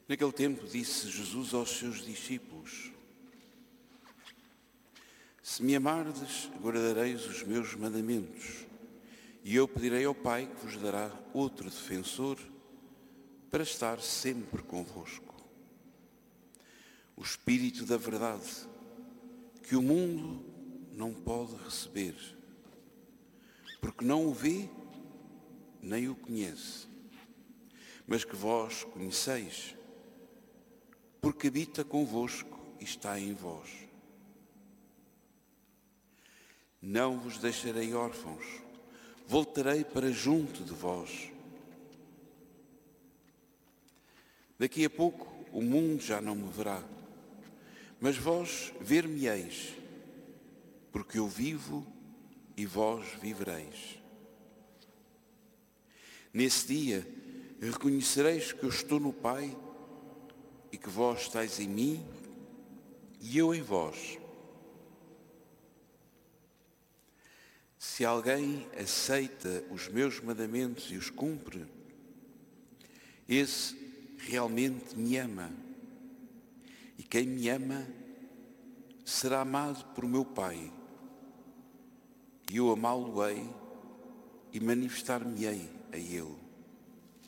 Naquele tempo disse Jesus aos seus discípulos: Se me amardes, guardareis os meus mandamentos, e eu pedirei ao Pai que vos dará outro defensor para estar sempre convosco. O Espírito da verdade, que o mundo não pode receber, porque não o vê nem o conhece, mas que vós conheceis, porque habita convosco e está em vós. Não vos deixarei órfãos, voltarei para junto de vós. Daqui a pouco o mundo já não me verá, mas vós ver-me-eis, porque eu vivo e vós vivereis. Nesse dia reconhecereis que eu estou no Pai e que vós estáis em mim e eu em vós. Se alguém aceita os meus mandamentos e os cumpre, esse realmente me ama. E quem me ama será amado por meu Pai. E eu amá-lo-ei e manifestar-me-ei a ele.